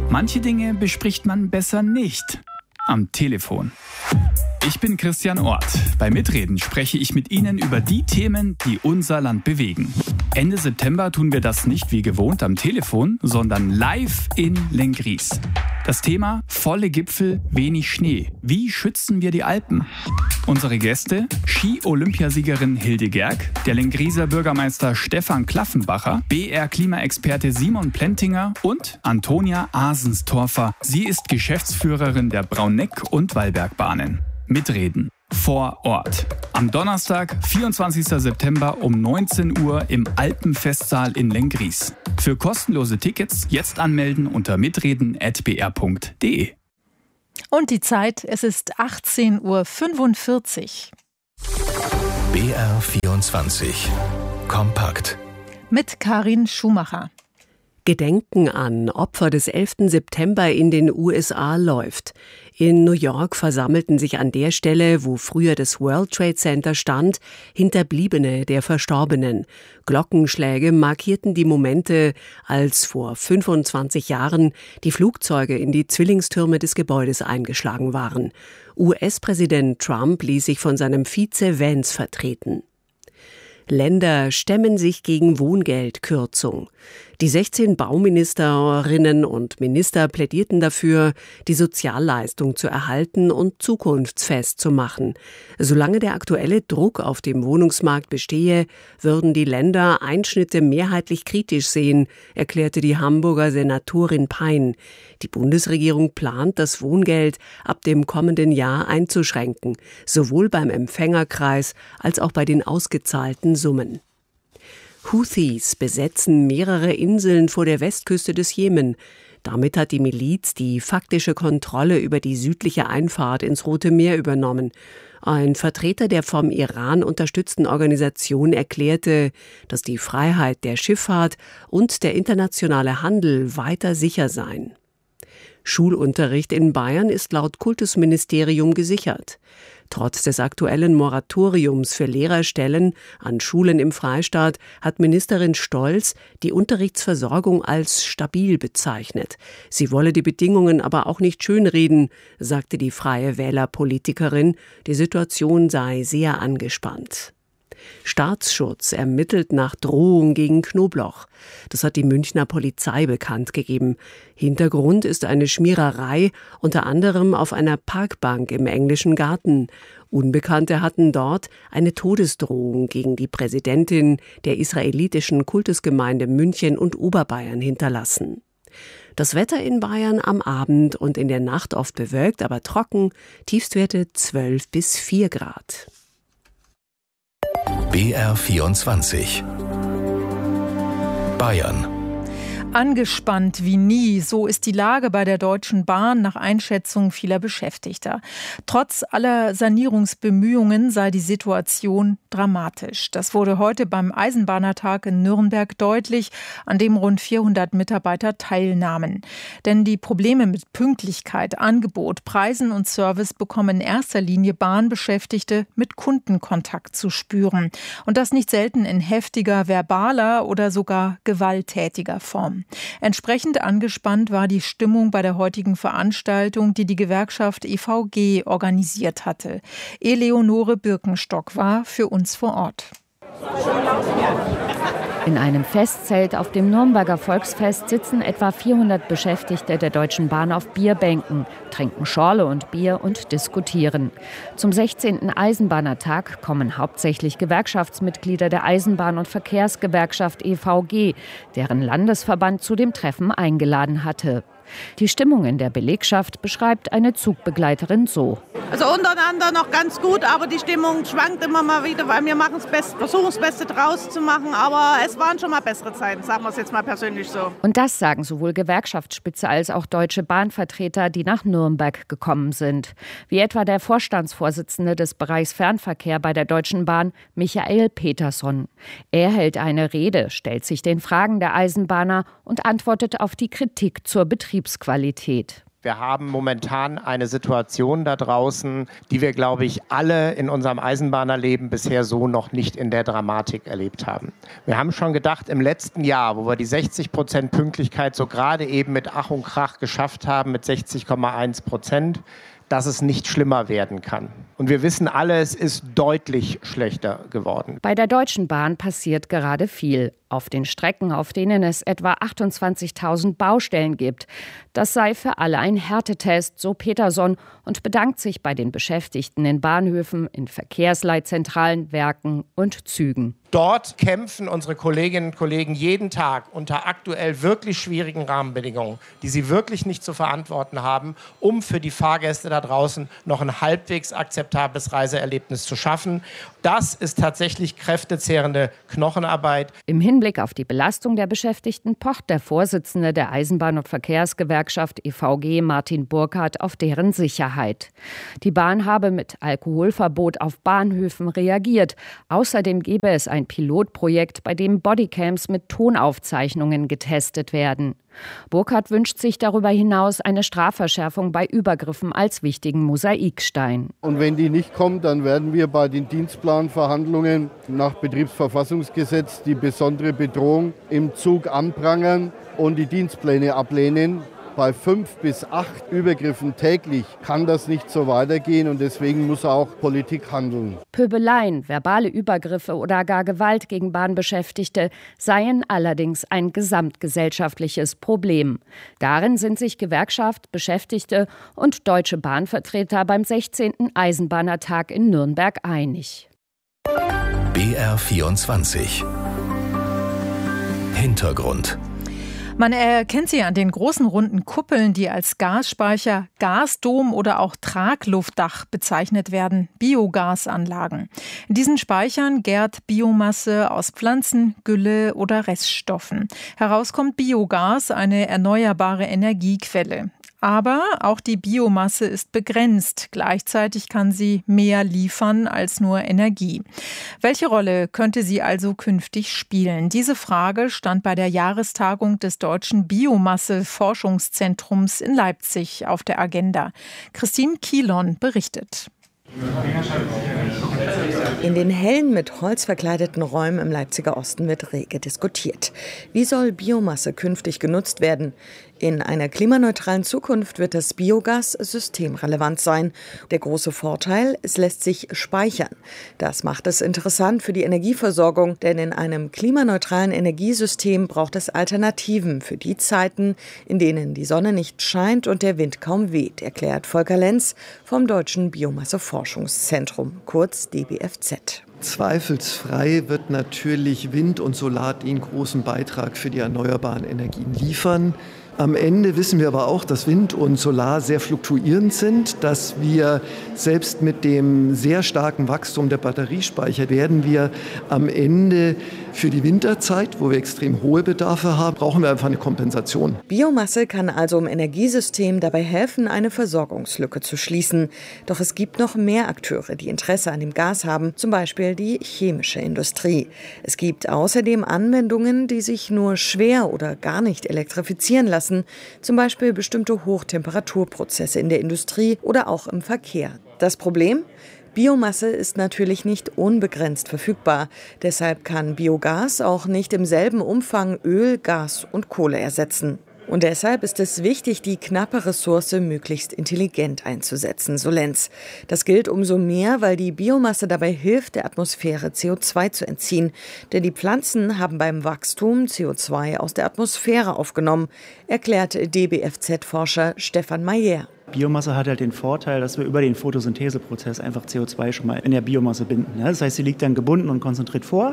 Manche Dinge bespricht man besser nicht am Telefon. Ich bin Christian Orth. Bei Mitreden spreche ich mit Ihnen über die Themen, die unser Land bewegen. Ende September tun wir das nicht wie gewohnt am Telefon, sondern live in Lenggries. Das Thema: volle Gipfel, wenig Schnee. Wie schützen wir die Alpen? Unsere Gäste: Ski-Olympiasiegerin Hilde Gerg, der Lengrieser Bürgermeister Stefan Klaffenbacher, BR-Klimaexperte Simon Plentinger und Antonia Asenstorfer. Sie ist Geschäftsführerin der Braunneck- und Wallbergbahnen. Mitreden vor Ort. Am Donnerstag, 24. September um 19 Uhr im Alpenfestsaal in Lenggries. Für kostenlose Tickets jetzt anmelden unter mitreden@br.de. Und die Zeit, es ist 18:45 Uhr. BR24 Kompakt Mit Karin Schumacher. Gedenken an Opfer des 11. September in den USA läuft. In New York versammelten sich an der Stelle, wo früher das World Trade Center stand, Hinterbliebene der Verstorbenen. Glockenschläge markierten die Momente, als vor 25 Jahren die Flugzeuge in die Zwillingstürme des Gebäudes eingeschlagen waren. US-Präsident Trump ließ sich von seinem Vize Vance vertreten. Länder stemmen sich gegen Wohngeldkürzung. Die 16 Bauministerinnen und Minister plädierten dafür, die Sozialleistung zu erhalten und zukunftsfest zu machen. Solange der aktuelle Druck auf dem Wohnungsmarkt bestehe, würden die Länder Einschnitte mehrheitlich kritisch sehen, erklärte die Hamburger Senatorin Pein. Die Bundesregierung plant, das Wohngeld ab dem kommenden Jahr einzuschränken, sowohl beim Empfängerkreis als auch bei den ausgezahlten Summen. Houthis besetzen mehrere Inseln vor der Westküste des Jemen. Damit hat die Miliz die faktische Kontrolle über die südliche Einfahrt ins Rote Meer übernommen. Ein Vertreter der vom Iran unterstützten Organisation erklärte, dass die Freiheit der Schifffahrt und der internationale Handel weiter sicher seien. Schulunterricht in Bayern ist laut Kultusministerium gesichert. Trotz des aktuellen Moratoriums für Lehrerstellen an Schulen im Freistaat hat Ministerin Stolz die Unterrichtsversorgung als stabil bezeichnet. Sie wolle die Bedingungen aber auch nicht schönreden, sagte die Freie Wähler-Politikerin. Die Situation sei sehr angespannt. Staatsschutz ermittelt nach Drohung gegen Knobloch. Das hat die Münchner Polizei bekannt gegeben. Hintergrund ist eine Schmiererei, unter anderem auf einer Parkbank im Englischen Garten. Unbekannte hatten dort eine Todesdrohung gegen die Präsidentin der israelitischen Kultusgemeinde München und Oberbayern hinterlassen. Das Wetter in Bayern am Abend und in der Nacht oft bewölkt, aber trocken, Tiefstwerte 12 bis 4 Grad. BR24 Bayern. Angespannt wie nie, so ist die Lage bei der Deutschen Bahn nach Einschätzung vieler Beschäftigter. Trotz aller Sanierungsbemühungen sei die Situation dramatisch. Das wurde heute beim Eisenbahnertag in Nürnberg deutlich, an dem rund 400 Mitarbeiter teilnahmen. Denn die Probleme mit Pünktlichkeit, Angebot, Preisen und Service bekommen in erster Linie Bahnbeschäftigte mit Kundenkontakt zu spüren. Und das nicht selten in heftiger, verbaler oder sogar gewalttätiger Form. Entsprechend angespannt war die Stimmung bei der heutigen Veranstaltung, die die Gewerkschaft EVG organisiert hatte. Eleonore Birkenstock war für uns vor Ort. In einem Festzelt auf dem Nürnberger Volksfest sitzen etwa 400 Beschäftigte der Deutschen Bahn auf Bierbänken, trinken Schorle und Bier und diskutieren. Zum 16. Eisenbahnertag kommen hauptsächlich Gewerkschaftsmitglieder der Eisenbahn- und Verkehrsgewerkschaft EVG, deren Landesverband zu dem Treffen eingeladen hatte. Die Stimmung in der Belegschaft beschreibt eine Zugbegleiterin so. Also untereinander noch ganz gut, aber die Stimmung schwankt immer mal wieder, weil wir versuchen das Beste draus zu machen, aber es waren schon mal bessere Zeiten, sagen wir es jetzt mal persönlich so. Und das sagen sowohl Gewerkschaftsspitze als auch Deutsche Bahnvertreter, die nach Nürnberg gekommen sind. Wie etwa der Vorstandsvorsitzende des Bereichs Fernverkehr bei der Deutschen Bahn, Michael Peterson. Er hält eine Rede, stellt sich den Fragen der Eisenbahner und antwortet auf die Kritik zur Betriebsqualität. Wir haben momentan eine Situation da draußen, die wir, glaube ich, alle in unserem Eisenbahnerleben bisher so noch nicht in der Dramatik erlebt haben. Wir haben schon gedacht, im letzten Jahr, wo wir die 60% Pünktlichkeit so gerade eben mit Ach und Krach geschafft haben, mit 60,1%, dass es nicht schlimmer werden kann. Und wir wissen alle, es ist deutlich schlechter geworden. Bei der Deutschen Bahn passiert gerade viel. Auf den Strecken, auf denen es etwa 28.000 Baustellen gibt. Das sei für alle ein Härtetest, so Peterson, und bedankt sich bei den Beschäftigten in Bahnhöfen, in Verkehrsleitzentralen, Werken und Zügen. Dort kämpfen unsere Kolleginnen und Kollegen jeden Tag unter aktuell wirklich schwierigen Rahmenbedingungen, die sie wirklich nicht zu verantworten haben, um für die Fahrgäste da draußen noch ein halbwegs akzeptables Reiseerlebnis zu schaffen. Das ist tatsächlich kräftezehrende Knochenarbeit. Im Hinblick auf die Belastung der Beschäftigten pocht der Vorsitzende der Eisenbahn- und Verkehrsgewerkschaft EVG, Martin Burkhardt, auf deren Sicherheit. Die Bahn habe mit Alkoholverbot auf Bahnhöfen reagiert. Außerdem gebe es ein Pilotprojekt, bei dem Bodycams mit Tonaufzeichnungen getestet werden. Burkhardt wünscht sich darüber hinaus eine Strafverschärfung bei Übergriffen als wichtigen Mosaikstein. Und wenn die nicht kommt, dann werden wir bei den Dienstplanverhandlungen nach Betriebsverfassungsgesetz die besondere Bedrohung im Zug anprangern und die Dienstpläne ablehnen. Bei 5 bis 8 Übergriffen täglich kann das nicht so weitergehen und deswegen muss auch Politik handeln. Pöbeleien, verbale Übergriffe oder gar Gewalt gegen Bahnbeschäftigte seien allerdings ein gesamtgesellschaftliches Problem. Darin sind sich Gewerkschaft, Beschäftigte und deutsche Bahnvertreter beim 16. Eisenbahnertag in Nürnberg einig. BR24 Hintergrund. Man erkennt sie an den großen runden Kuppeln, die als Gasspeicher, Gasdom oder auch Tragluftdach bezeichnet werden, Biogasanlagen. In diesen Speichern gärt Biomasse aus Pflanzen, Gülle oder Reststoffen. Heraus kommt Biogas, eine erneuerbare Energiequelle. Aber auch die Biomasse ist begrenzt. Gleichzeitig kann sie mehr liefern als nur Energie. Welche Rolle könnte sie also künftig spielen? Diese Frage stand bei der Jahrestagung des Deutschen Biomasse-Forschungszentrums in Leipzig auf der Agenda. Christine Kielon berichtet. In den hellen, mit Holz verkleideten Räumen im Leipziger Osten wird rege diskutiert. Wie soll Biomasse künftig genutzt werden? In einer klimaneutralen Zukunft wird das Biogas systemrelevant sein. Der große Vorteil, es lässt sich speichern. Das macht es interessant für die Energieversorgung, denn in einem klimaneutralen Energiesystem braucht es Alternativen für die Zeiten, in denen die Sonne nicht scheint und der Wind kaum weht, erklärt Volker Lenz vom Deutschen Biomasse-Forschungszentrum, kurz DBFZ. Zweifelsfrei wird natürlich Wind und Solar den großen Beitrag für die erneuerbaren Energien liefern. Am Ende wissen wir aber auch, dass Wind und Solar sehr fluktuierend sind, dass wir selbst mit dem sehr starken Wachstum der Batteriespeicher werden wir am Ende für die Winterzeit, wo wir extrem hohe Bedarfe haben, brauchen wir einfach eine Kompensation. Biomasse kann also im Energiesystem dabei helfen, eine Versorgungslücke zu schließen. Doch es gibt noch mehr Akteure, die Interesse an dem Gas haben, zum Beispiel die chemische Industrie. Es gibt außerdem Anwendungen, die sich nur schwer oder gar nicht elektrifizieren lassen, zum Beispiel bestimmte Hochtemperaturprozesse in der Industrie oder auch im Verkehr. Das Problem? Biomasse ist natürlich nicht unbegrenzt verfügbar. Deshalb kann Biogas auch nicht im selben Umfang Öl, Gas und Kohle ersetzen. Und deshalb ist es wichtig, die knappe Ressource möglichst intelligent einzusetzen, so Lenz. Das gilt umso mehr, weil die Biomasse dabei hilft, der Atmosphäre CO2 zu entziehen. Denn die Pflanzen haben beim Wachstum CO2 aus der Atmosphäre aufgenommen, erklärt DBFZ-Forscher Stefan Mayer. Biomasse hat halt den Vorteil, dass wir über den Photosyntheseprozess einfach CO2 schon mal in der Biomasse binden. Das heißt, sie liegt dann gebunden und konzentriert vor.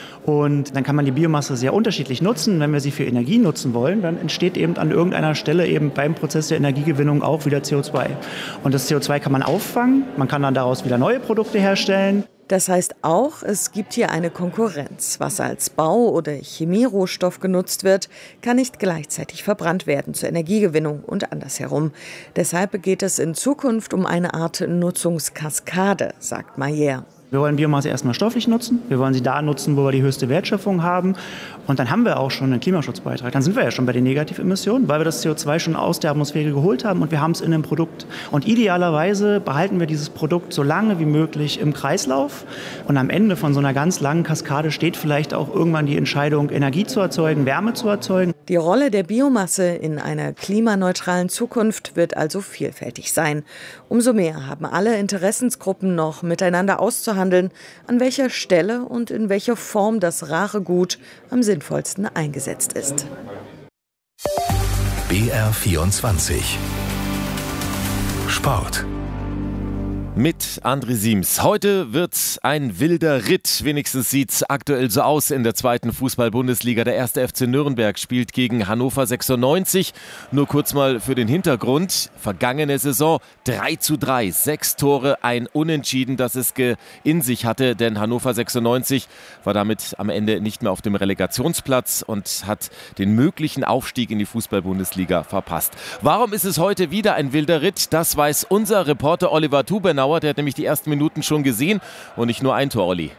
Und dann kann man die Biomasse sehr unterschiedlich nutzen. Wenn wir sie für Energie nutzen wollen, dann entsteht eben an irgendeiner Stelle eben beim Prozess der Energiegewinnung auch wieder CO2. Und das CO2 kann man auffangen, man kann dann daraus wieder neue Produkte herstellen. Das heißt auch, es gibt hier eine Konkurrenz. Was als Bau- oder Chemierohstoff genutzt wird, kann nicht gleichzeitig verbrannt werden zur Energiegewinnung und andersherum. Deshalb geht es in Zukunft um eine Art Nutzungskaskade, sagt Mayer. Wir wollen Biomasse erstmal stofflich nutzen. Wir wollen sie da nutzen, wo wir die höchste Wertschöpfung haben. Und dann haben wir auch schon einen Klimaschutzbeitrag. Dann sind wir ja schon bei den Negativemissionen, weil wir das CO2 schon aus der Atmosphäre geholt haben und wir haben es in einem Produkt. Und idealerweise behalten wir dieses Produkt so lange wie möglich im Kreislauf. Und am Ende von so einer ganz langen Kaskade steht vielleicht auch irgendwann die Entscheidung, Energie zu erzeugen, Wärme zu erzeugen. Die Rolle der Biomasse in einer klimaneutralen Zukunft wird also vielfältig sein. Umso mehr haben alle Interessensgruppen noch miteinander auszuhandeln, an welcher Stelle und in welcher Form das rare Gut am sinnvollsten eingesetzt ist. BR24 Sport. Mit André Siems. Heute wird's ein wilder Ritt. Wenigstens sieht's aktuell so aus in der zweiten Fußball-Bundesliga. Der 1. FC Nürnberg spielt gegen Hannover 96. Nur kurz mal für den Hintergrund. Vergangene Saison 3:3. 6 Tore, ein Unentschieden, das es in sich hatte. Denn Hannover 96 war damit am Ende nicht mehr auf dem Relegationsplatz und hat den möglichen Aufstieg in die Fußball-Bundesliga verpasst. Warum ist es heute wieder ein wilder Ritt? Das weiß unser Reporter Oliver Tubenauer. Der hat nämlich die ersten Minuten schon gesehen und nicht nur ein Tor, Olli.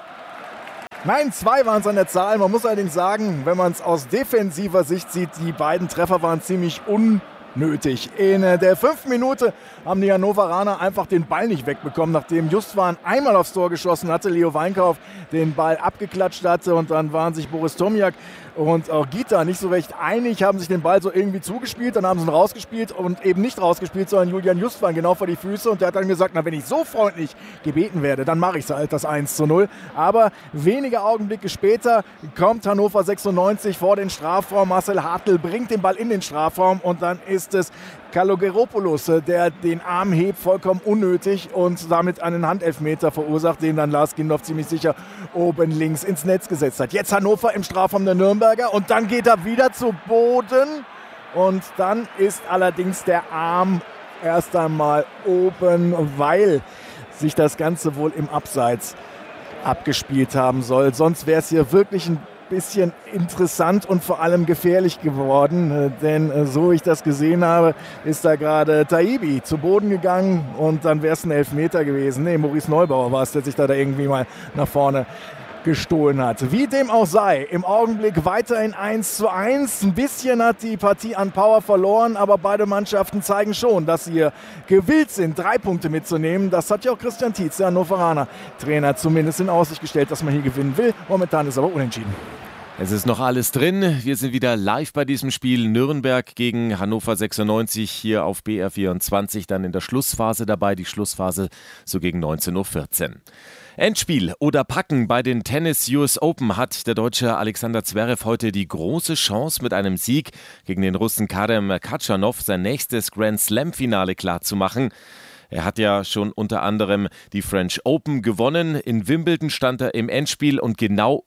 Nein, 2 waren es an der Zahl. Man muss allerdings sagen, wenn man es aus defensiver Sicht sieht, die beiden Treffer waren ziemlich unnötig. In der 5. Minute haben die Hannoveraner einfach den Ball nicht wegbekommen, nachdem Justwan einmal aufs Tor geschossen hatte, Leo Weinkauf den Ball abgeklatscht hatte und dann waren sich Boris Tomjak und auch Gita nicht so recht einig, haben sich den Ball so irgendwie zugespielt, dann haben sie ihn rausgespielt und eben nicht rausgespielt, sondern Julian Justwan genau vor die Füße und der hat dann gesagt, na wenn ich so freundlich gebeten werde, dann mache ich halt das 1:0. Aber wenige Augenblicke später kommt Hannover 96 vor den Strafraum, Marcel Hartl bringt den Ball in den Strafraum und dann ist es Kalogeropoulos, der den Arm hebt, vollkommen unnötig und damit einen Handelfmeter verursacht, den dann Lars Gindorf ziemlich sicher oben links ins Netz gesetzt hat. Jetzt Hannover im Strafraum der Nürnberger und dann geht er wieder zu Boden und dann ist allerdings der Arm erst einmal oben, weil sich das Ganze wohl im Abseits abgespielt haben soll. Sonst wäre es hier wirklich ein bisschen interessant und vor allem gefährlich geworden, denn so wie ich das gesehen habe, ist da gerade Taibi zu Boden gegangen und dann wäre es ein Elfmeter gewesen. Nee, Maurice Neubauer war es, der sich da irgendwie mal nach vorne gestohlen hat. Wie dem auch sei, im Augenblick weiterhin 1:1. Ein bisschen hat die Partie an Power verloren, aber beide Mannschaften zeigen schon, dass sie gewillt sind, 3 Punkte mitzunehmen. Das hat ja auch Christian Tietz, der Hannoveraner Trainer, zumindest in Aussicht gestellt, dass man hier gewinnen will. Momentan ist aber unentschieden. Es ist noch alles drin. Wir sind wieder live bei diesem Spiel. Nürnberg gegen Hannover 96 hier auf BR24. Dann in der Schlussphase dabei. Die Schlussphase so gegen 19:14 Uhr. Endspiel oder Packen bei den Tennis US Open hat der Deutsche Alexander Zverev heute die große Chance, mit einem Sieg gegen den Russen Karem Khachanov sein nächstes Grand Slam-Finale klarzumachen. Er hat ja schon unter anderem die French Open gewonnen. In Wimbledon stand er im Endspiel und genau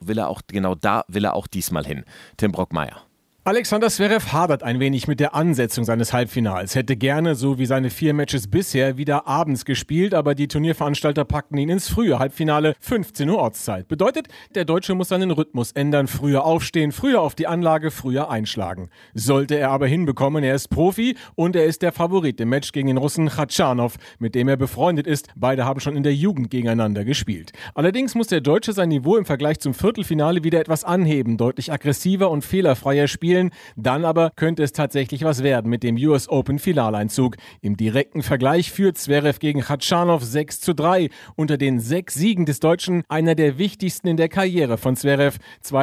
da will er auch diesmal hin. Tim Brockmeier. Alexander Zverev hadert ein wenig mit der Ansetzung seines Halbfinals. Hätte gerne, so wie seine 4 Matches bisher, wieder abends gespielt, aber die Turnierveranstalter packten ihn ins frühe Halbfinale, 15 Uhr Ortszeit. Bedeutet, der Deutsche muss seinen Rhythmus ändern, früher aufstehen, früher auf die Anlage, früher einschlagen. Sollte er aber hinbekommen, er ist Profi und er ist der Favorit im Match gegen den Russen Khachanov, mit dem er befreundet ist. Beide haben schon in der Jugend gegeneinander gespielt. Allerdings muss der Deutsche sein Niveau im Vergleich zum Viertelfinale wieder etwas anheben, deutlich aggressiver und fehlerfreier spielen. Dann aber könnte es tatsächlich was werden mit dem US Open Finaleinzug. Im direkten Vergleich führt Zverev gegen Khachanov 6:3. Unter den 6 Siegen des Deutschen einer der wichtigsten in der Karriere von Zverev.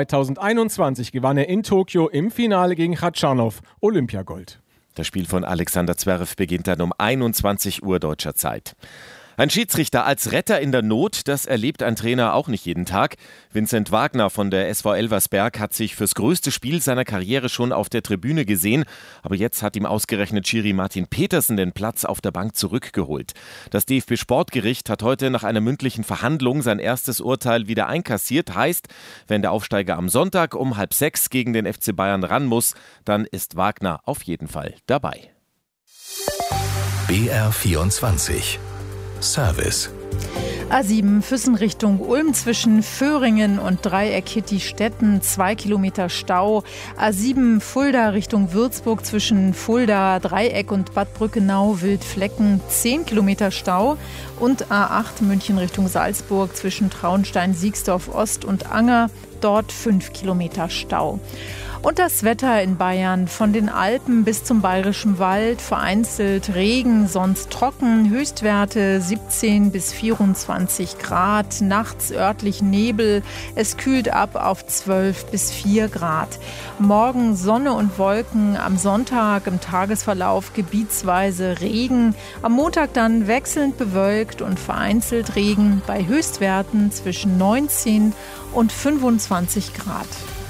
2021 gewann er in Tokio im Finale gegen Khachanov Olympiagold. Das Spiel von Alexander Zverev beginnt dann um 21 Uhr deutscher Zeit. Ein Schiedsrichter als Retter in der Not, das erlebt ein Trainer auch nicht jeden Tag. Vincent Wagner von der SV Elversberg hat sich fürs größte Spiel seiner Karriere schon auf der Tribüne gesehen. Aber jetzt hat ihm ausgerechnet Schiri Martin Petersen den Platz auf der Bank zurückgeholt. Das DFB-Sportgericht hat heute nach einer mündlichen Verhandlung sein erstes Urteil wieder einkassiert. Heißt, wenn der Aufsteiger am Sonntag um 5:30 gegen den FC Bayern ran muss, dann ist Wagner auf jeden Fall dabei. BR24 Service. A7 Füssen Richtung Ulm zwischen Föhringen und Dreieck-Hitti-Stetten 2 Kilometer Stau. A7 Fulda Richtung Würzburg zwischen Fulda, Dreieck und Bad Brückenau-Wildflecken 10 Kilometer Stau. Und A8 München Richtung Salzburg zwischen Traunstein, Siegsdorf Ost und Anger, dort 5 Kilometer Stau. Und das Wetter in Bayern von den Alpen bis zum Bayerischen Wald, vereinzelt Regen, sonst trocken, Höchstwerte 17 bis 24 Grad, nachts örtlich Nebel, es kühlt ab auf 12 bis 4 Grad. Morgen Sonne und Wolken, am Sonntag im Tagesverlauf gebietsweise Regen, am Montag dann wechselnd bewölkt und vereinzelt Regen bei Höchstwerten zwischen 19 und 25 Grad.